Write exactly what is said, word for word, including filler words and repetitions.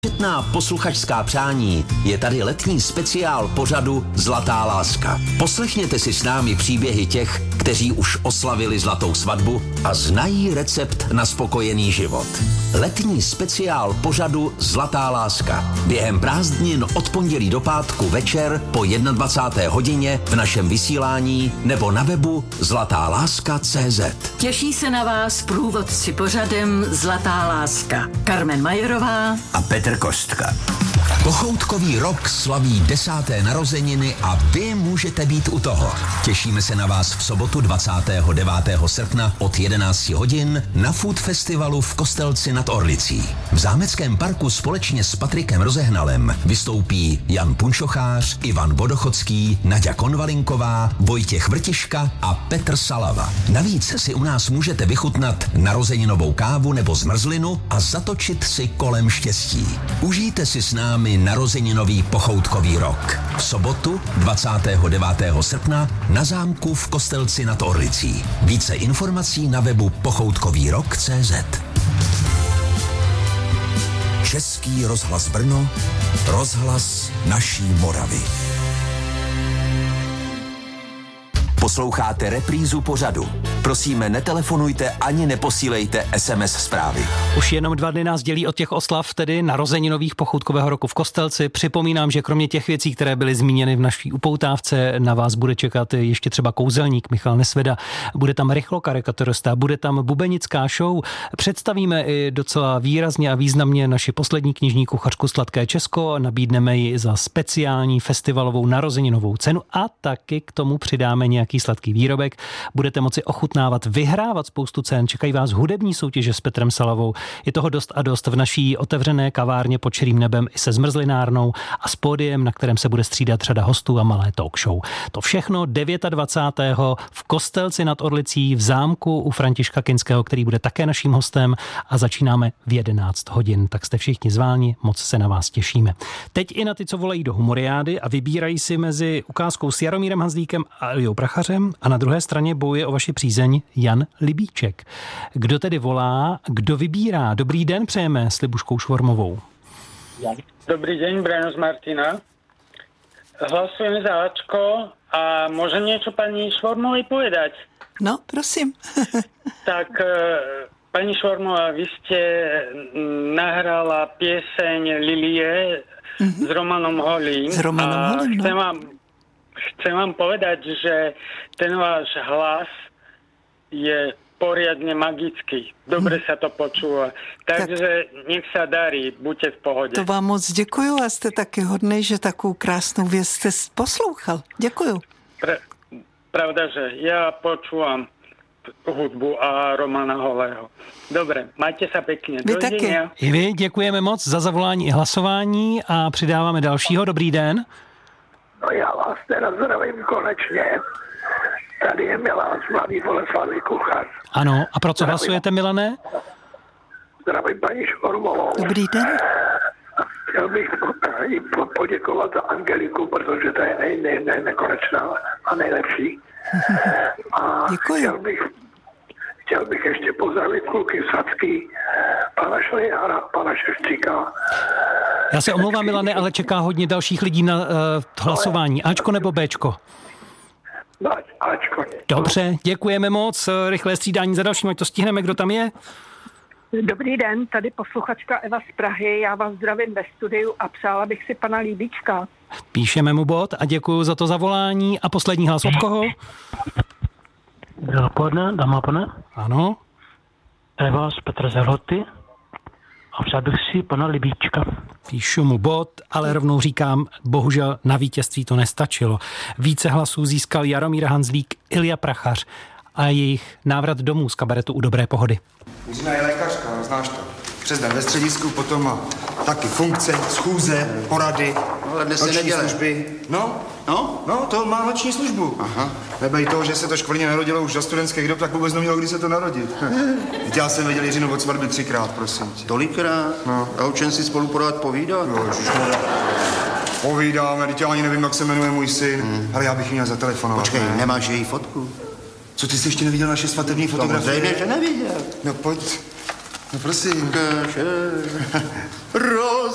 Četná posluchačská přání je tady letní speciál pořadu Zlatá láska. Poslechněte si s námi příběhy těch, kteří už oslavili zlatou svatbu a znají recept na spokojený život. Letní speciál pořadu Zlatá láska. Během prázdnin od pondělí do pátku večer po dvacáté jedné hodině v našem vysílání nebo na webu zlatá láska tečka cé zet. Těší se na vás průvodci pořadem Zlatá láska. Carmen Majerová a Petr Kostka. Pochoutkový rok slaví desáté narozeniny a vy můžete být u toho. Těšíme se na vás v sobotu dvacátého devátého srpna od jedenácti hodin na Food Festivalu v Kostelci nad Orlicí. V Zámeckém parku společně s Patrikem Rozehnalem vystoupí Jan Punčochář, Ivan Vodochodský, Naďa Konvalinková, Vojtěch Vrtiška a Petr Salava. Navíc si u nás můžete vychutnat narozeninovou kávu nebo zmrzlinu a zatočit si kolem štěstí. Užijte si s námi narozeninový pochoutkový rok. V sobotu dvacátého devátého srpna na zámku v Kostelci nad Orlicí. Více informací na webu pochoutkový rok tečka cé zet. Český rozhlas Brno, rozhlas naší Moravy. Posloucháte reprízu pořadu. Prosíme, netelefonujte ani neposílejte es em es zprávy. Už jenom dva dny nás dělí od těch oslav, tedy narozeninových pochoutkového roku v Kostelci. Připomínám, že kromě těch věcí, které byly zmíněny v naší upoutávce, na vás bude čekat ještě třeba kouzelník Michal Nesveda. Bude tam rychlokarikaturista, bude tam bubenická show. Představíme i docela výrazně a významně naši poslední knižní kuchařku Sladké Česko. Nabídneme ji za speciální festivalovou narozeninovou cenu a taky k tomu přidáme nějaký sladký výrobek. Budete moci ochutnávat, vyhrávat spoustu cen. Čekají vás hudební soutěže s Petrem Salavou. Je toho dost a dost v naší otevřené kavárně pod širým nebem i se zmrzlinárnou a s pódiem, na kterém se bude střídat řada hostů a malé talk show. To všechno dvacátého devátého v Kostelci nad Orlicí v zámku u Františka Kinského, který bude také naším hostem, a začínáme v jedenáct hodin. Tak jste všichni zváni, moc se na vás těšíme. Teď i na ty, co volají do humoriády a vybírají si mezi ukázkou s Jaromírem Hanzlíkem a Eliou Prachařem, a na druhé straně bojuje o vaši přízeň Jan Libíček. Kdo tedy volá, kdo vybírá? Dobrý den přejeme s Libuškou Švormovou. Dobrý deň, Brano z Martina. Hlasujem za Ačko a môžem niečo pani Švormovej povedať? No, prosím. Tak, pani Švormová, vy ste nahrala pieseň Lilie mm-hmm. s Romanom Holým. S Romanom a Holým, no. Chcem vám, chcem vám povedať, že ten váš hlas je poriadne magický. Dobre hmm. sa to počúva. Takže tak, nech sa darí, buďte v pohode. To vám moc děkuju a jste taky hodnej, že takovou krásnou věc jste poslouchal. Děkuju. Pra, pravda, že ja počúvam hudbu a Romana Holého. Dobre, majte sa pekne. Vy taky. I vy děkujeme moc za zavolání i hlasování a přidáváme dalšího. Dobrý den. No já vás teda zdravím konečně. Tady je Milan z Mladý Boleslavy, kuchař. Ano, a pro co zdravím. Hlasujete, Milané? Zdravím paní Švormovou. Dobrý den. Chtěl bych poděkovat za Angeliku, protože to je nej, nej, nej, nekonečná a nejlepší. A děkuji. Chtěl bych, chtěl bych ještě pozdravit kluky Sadský, pana Šlihára, pana Ševčíka. Já se omlouvám, Milane, ale čeká hodně dalších lidí na uh, hlasování. Ačko nebo Bčko? Ačko. Dobře, děkujeme moc. Rychlé střídání za dalším, ať to stihneme, kdo tam je. Dobrý den, tady posluchačka Eva z Prahy. Já vás zdravím ve studiu a přála bych si pana Líbíčka. Píšeme mu bod a děkuji za to zavolání. A poslední hlas od koho? Dopoledne, dáma a pane. Ano. Eva z Petra Zerhoty. A přál bych si pana Libíčka. Píšu mu bod, ale rovnou říkám, bohužel na vítězství to nestačilo. Více hlasů získal Jaromír Hanzlík, Ilja Prachař a jejich návrat domů z kabaretu U dobré pohody. Jiřina je lékařka, no, znáš to. Přes den ve středisku, potom má taky funkce, schůze, porady, no, ale dnes noční neděle. služby. No, no, no, to má noční službu. Aha. Nebej toho, že se to škvrně narodilo už za studentských dob, tak vůbec nemělo kdy se to narodit. Já jsem viděl Jiřinu od svatby třikrát, prosím tě. Tolikrát? No. A o čem si spolu pořád povídat? Jo, ježišmarja. Povídáme, teď já ani nevím, jak se jmenuje můj syn, hmm. ale já bych měl zatelefonovat. Počkej, ne? Nemáš její fotku? Co, ty jsi ještě neviděl naše svatební fotografie? Samozřejmě, že neviděl. No pojď, no prosím. Kaže. Roz